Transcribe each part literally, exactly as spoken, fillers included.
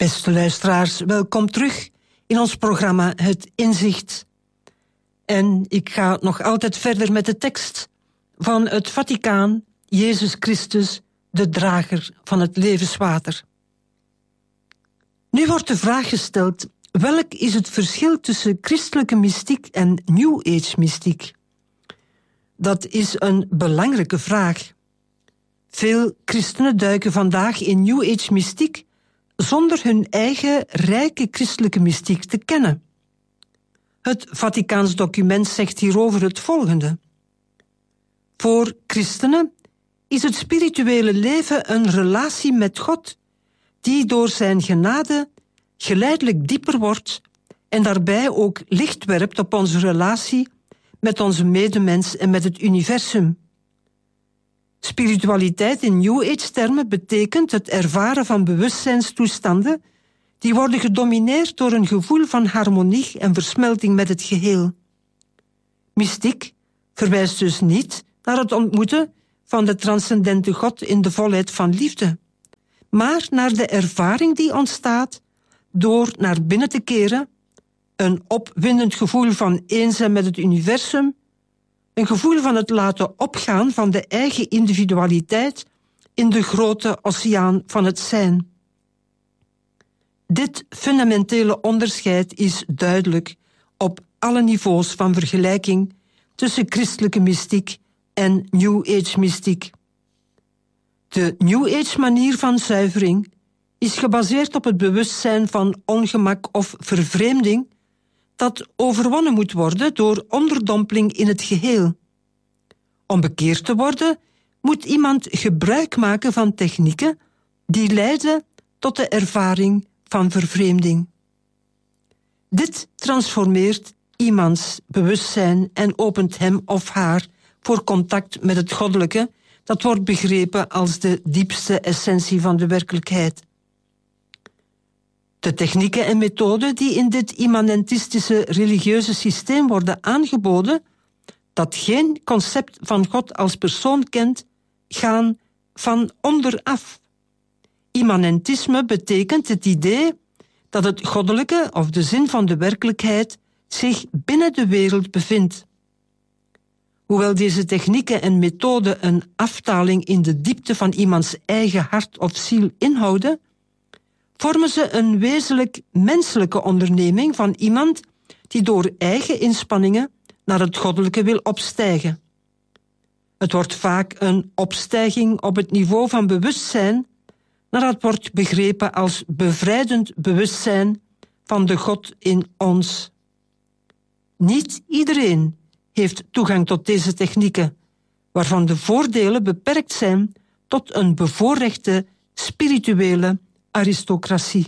Beste luisteraars, welkom terug in ons programma Het Inzicht. En ik ga nog altijd verder met de tekst van het Vaticaan, Jezus Christus, de drager van het levenswater. Nu wordt de vraag gesteld, welk is het verschil tussen christelijke mystiek en New Age mystiek? Dat is een belangrijke vraag. Veel christenen duiken vandaag in New Age mystiek zonder hun eigen rijke christelijke mystiek te kennen. Het Vaticaans document zegt hierover het volgende. Voor christenen is het spirituele leven een relatie met God, die door zijn genade geleidelijk dieper wordt en daarbij ook licht werpt op onze relatie met onze medemens en met het universum. Spiritualiteit in New Age-termen betekent het ervaren van bewustzijnstoestanden die worden gedomineerd door een gevoel van harmonie en versmelting met het geheel. Mystiek verwijst dus niet naar het ontmoeten van de transcendente God in de volheid van liefde, maar naar de ervaring die ontstaat door naar binnen te keren, een opwindend gevoel van eens zijn met het universum, een gevoel van het laten opgaan van de eigen individualiteit in de grote oceaan van het zijn. Dit fundamentele onderscheid is duidelijk op alle niveaus van vergelijking tussen christelijke mystiek en New Age mystiek. De New Age manier van zuivering is gebaseerd op het bewustzijn van ongemak of vervreemding dat overwonnen moet worden door onderdompeling in het geheel. Om bekeerd te worden, moet iemand gebruik maken van technieken die leiden tot de ervaring van vervreemding. Dit transformeert iemands bewustzijn en opent hem of haar voor contact met het goddelijke, dat wordt begrepen als de diepste essentie van de werkelijkheid. De technieken en methoden die in dit immanentistische religieuze systeem worden aangeboden, dat geen concept van God als persoon kent, gaan van onderaf. Immanentisme betekent het idee dat het goddelijke of de zin van de werkelijkheid zich binnen de wereld bevindt. Hoewel deze technieken en methoden een aftaling in de diepte van iemands eigen hart of ziel inhouden, vormen ze een wezenlijk menselijke onderneming van iemand die door eigen inspanningen naar het goddelijke wil opstijgen. Het wordt vaak een opstijging op het niveau van bewustzijn, naar dat wordt begrepen als bevrijdend bewustzijn van de God in ons. Niet iedereen heeft toegang tot deze technieken, waarvan de voordelen beperkt zijn tot een bevoorrechte spirituele aristocratie.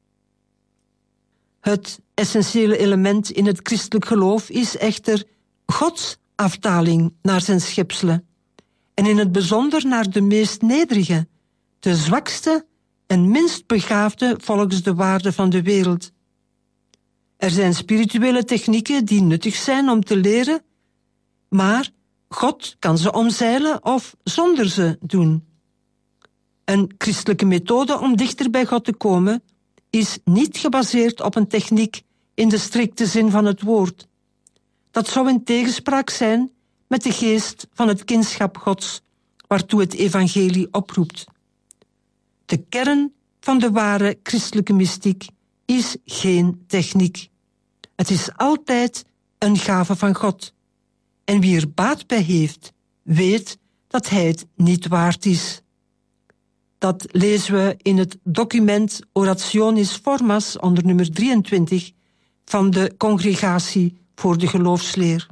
Het essentiële element in het christelijk geloof is echter Gods afdaling naar zijn schepselen, en in het bijzonder naar de meest nederige, de zwakste en minst begaafde volgens de waarden van de wereld. Er zijn spirituele technieken die nuttig zijn om te leren, maar God kan ze omzeilen of zonder ze doen. Een christelijke methode om dichter bij God te komen is niet gebaseerd op een techniek in de strikte zin van het woord. Dat zou in tegenspraak zijn met de geest van het kindschap Gods, waartoe het evangelie oproept. De kern van de ware christelijke mystiek is geen techniek. Het is altijd een gave van God. En wie er baat bij heeft, weet dat hij het niet waard is. Dat lezen we in het document Orationis Formas onder nummer drieëntwintig van de Congregatie voor de Geloofsleer.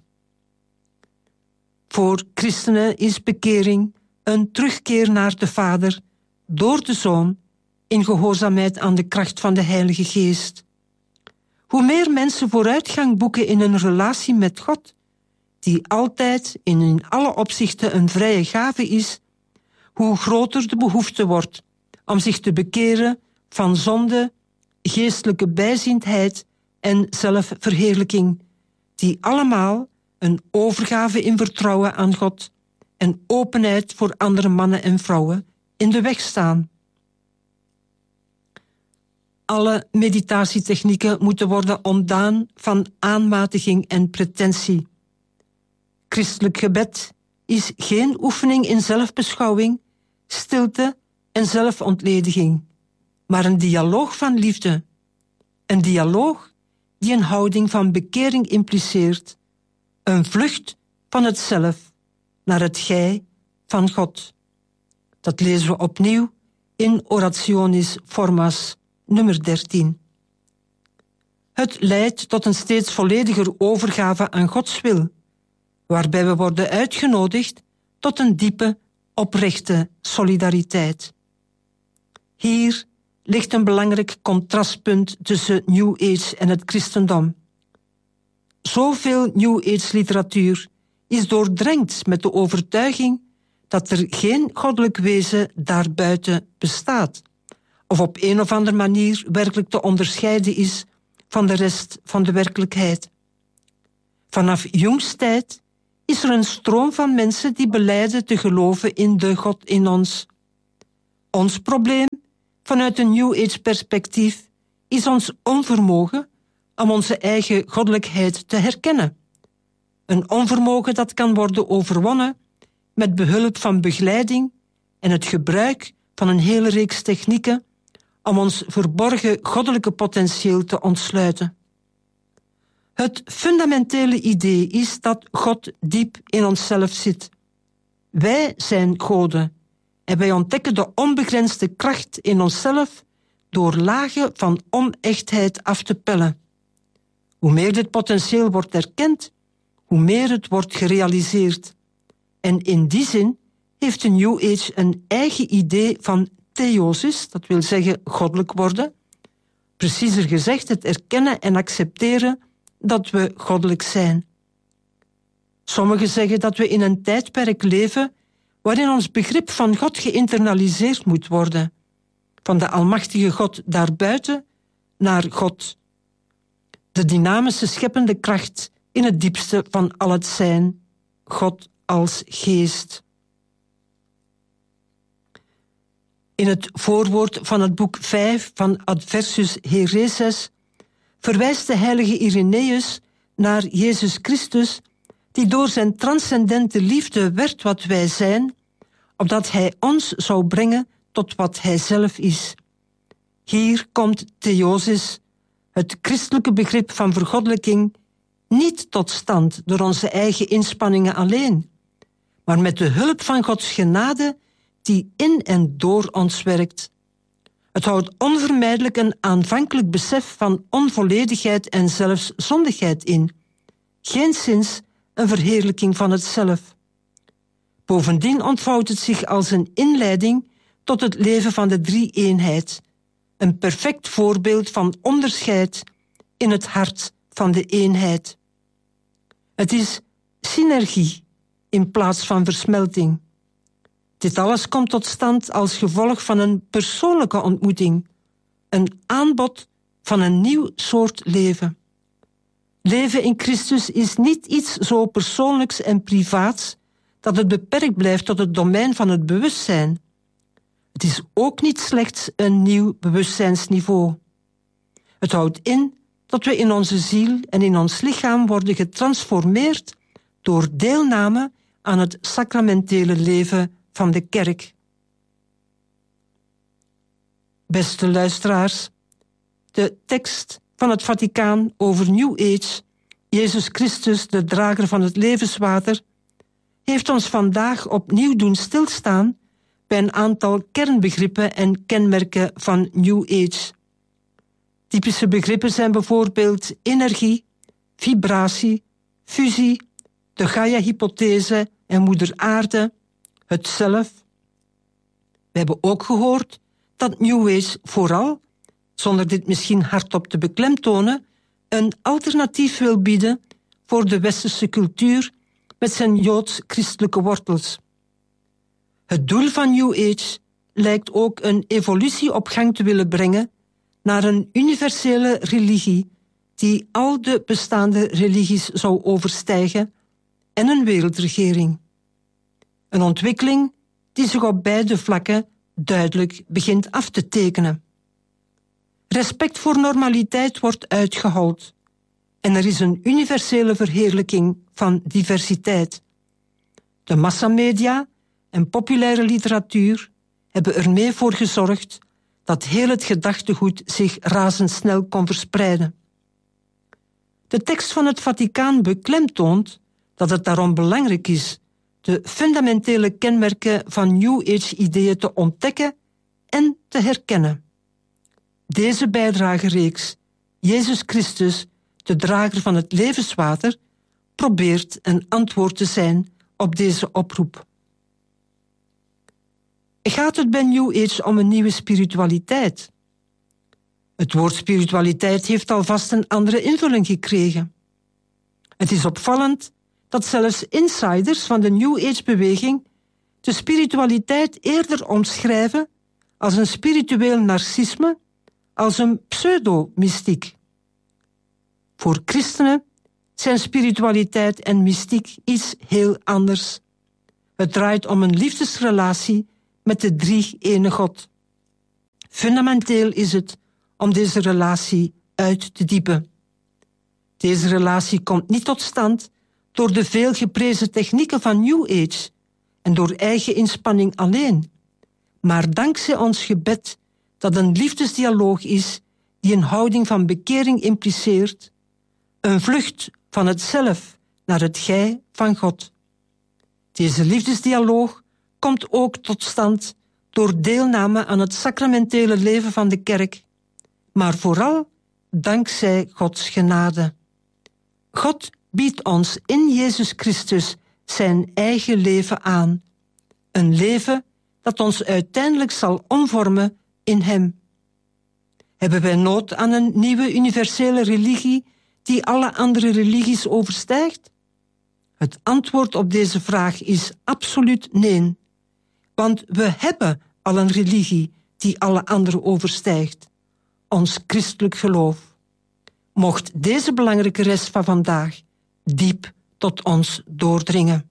Voor christenen is bekering een terugkeer naar de Vader door de Zoon in gehoorzaamheid aan de kracht van de Heilige Geest. Hoe meer mensen vooruitgang boeken in een relatie met God, die altijd en in alle opzichten een vrije gave is, hoe groter de behoefte wordt om zich te bekeren van zonde, geestelijke bijziendheid en zelfverheerlijking, die allemaal een overgave in vertrouwen aan God en openheid voor andere mannen en vrouwen in de weg staan. alle meditatietechnieken moeten worden ontdaan van aanmatiging en pretentie. Christelijk gebed is geen oefening in zelfbeschouwing, stilte en zelfontlediging, maar een dialoog van liefde. Een dialoog die een houding van bekering impliceert, een vlucht van het zelf naar het gij van God. Dat lezen we opnieuw in Orationis Formas, nummer dertien. Het leidt tot een steeds vollediger overgave aan Gods wil, waarbij we worden uitgenodigd tot een diepe, oprechte solidariteit. Hier ligt een belangrijk contrastpunt tussen New Age en het christendom. Zoveel New Age literatuur is doordrenkt met de overtuiging dat er geen goddelijk wezen daarbuiten bestaat, of op een of andere manier werkelijk te onderscheiden is van de rest van de werkelijkheid. Vanaf Jungstijd is er een stroom van mensen die belijden te geloven in de God in ons. Ons probleem, vanuit een New Age perspectief, is ons onvermogen om onze eigen goddelijkheid te herkennen. Een onvermogen dat kan worden overwonnen met behulp van begeleiding en het gebruik van een hele reeks technieken om ons verborgen goddelijke potentieel te ontsluiten. Het fundamentele idee is dat God diep in onszelf zit. Wij zijn goden en wij ontdekken de onbegrensde kracht in onszelf door lagen van onechtheid af te pellen. Hoe meer dit potentieel wordt erkend, hoe meer het wordt gerealiseerd. En in die zin heeft de New Age een eigen idee van theosis, dat wil zeggen goddelijk worden. Preciezer gezegd, het erkennen en accepteren dat we goddelijk zijn. Sommigen zeggen dat we in een tijdperk leven waarin ons begrip van God geïnternaliseerd moet worden. Van de almachtige God daarbuiten naar God. De dynamische scheppende kracht in het diepste van al het zijn. God als geest. In het voorwoord van het boek vijf van Adversus Hereses verwijst de heilige Irenaeus naar Jezus Christus, die door zijn transcendente liefde werd wat wij zijn, opdat hij ons zou brengen tot wat hij zelf is. Hier komt theosis, het christelijke begrip van vergoddelijking, niet tot stand door onze eigen inspanningen alleen, maar met de hulp van Gods genade die in en door ons werkt. Het houdt onvermijdelijk een aanvankelijk besef van onvolledigheid en zelfs zondigheid in, geenszins een verheerlijking van het zelf. Bovendien ontvouwt het zich als een inleiding tot het leven van de drie-eenheid, een perfect voorbeeld van onderscheid in het hart van de eenheid. Het is synergie in plaats van versmelting. Dit alles komt tot stand als gevolg van een persoonlijke ontmoeting, een aanbod van een nieuw soort leven. Leven in Christus is niet iets zo persoonlijks en privaats dat het beperkt blijft tot het domein van het bewustzijn. Het is ook niet slechts een nieuw bewustzijnsniveau. Het houdt in dat we in onze ziel en in ons lichaam worden getransformeerd door deelname aan het sacramentele leven van de kerk. Beste luisteraars, de tekst van het Vaticaan over New Age, Jezus Christus, de drager van het levenswater, heeft ons vandaag opnieuw doen stilstaan bij een aantal kernbegrippen en kenmerken van New Age. Typische begrippen zijn bijvoorbeeld energie, vibratie, fusie, de Gaia-hypothese en moeder aarde, het zelf. We hebben ook gehoord dat New Age vooral, zonder dit misschien hardop te beklemtonen, een alternatief wil bieden voor de westerse cultuur met zijn joods-christelijke wortels. Het doel van New Age lijkt ook een evolutie op gang te willen brengen naar een universele religie die al de bestaande religies zou overstijgen en een wereldregering. Een ontwikkeling die zich op beide vlakken duidelijk begint af te tekenen. Respect voor normaliteit wordt uitgehold. En er is een universele verheerlijking van diversiteit. De massamedia en populaire literatuur hebben er mee voor gezorgd dat heel het gedachtegoed zich razendsnel kon verspreiden. De tekst van het Vaticaan beklemtoont dat het daarom belangrijk is de fundamentele kenmerken van New Age-ideeën te ontdekken en te herkennen. Deze bijdragereeks, Jezus Christus, de drager van het levenswater, probeert een antwoord te zijn op deze oproep. Gaat het bij New Age om een nieuwe spiritualiteit? Het woord spiritualiteit heeft alvast een andere invulling gekregen. Het is opvallend dat zelfs insiders van de New Age-beweging de spiritualiteit eerder omschrijven als een spiritueel narcisme, als een pseudo-mystiek. Voor christenen zijn spiritualiteit en mystiek iets heel anders. Het draait om een liefdesrelatie met de drie-ene God. Fundamenteel is het om deze relatie uit te diepen. Deze relatie komt niet tot stand door de veel geprezen technieken van New Age en door eigen inspanning alleen, maar dankzij ons gebed dat een liefdesdialoog is die een houding van bekering impliceert, een vlucht van het zelf naar het gij van God. Deze liefdesdialoog komt ook tot stand door deelname aan het sacramentele leven van de kerk, maar vooral dankzij Gods genade. God biedt ons in Jezus Christus zijn eigen leven aan. Een leven dat ons uiteindelijk zal omvormen in Hem. Hebben wij nood aan een nieuwe universele religie die alle andere religies overstijgt? Het antwoord op deze vraag is absoluut nee. Want we hebben al een religie die alle andere overstijgt. Ons christelijk geloof. Mocht deze belangrijke rest van vandaag diep tot ons doordringen.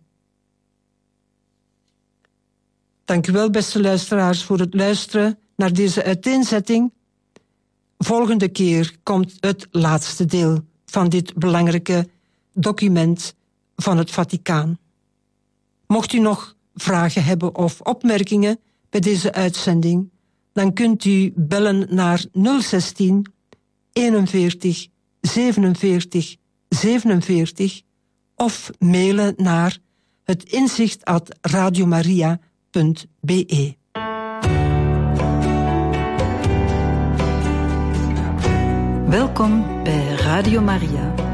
Dank u wel, beste luisteraars, voor het luisteren naar deze uiteenzetting. Volgende keer komt het laatste deel van dit belangrijke document van het Vaticaan. Mocht u nog vragen hebben of opmerkingen bij deze uitzending, dan kunt u bellen naar nul zestien eenenveertig zevenenveertig zevenenveertig of mailen naar het inzicht at radiomaria punt be. Welkom bij Radio Maria.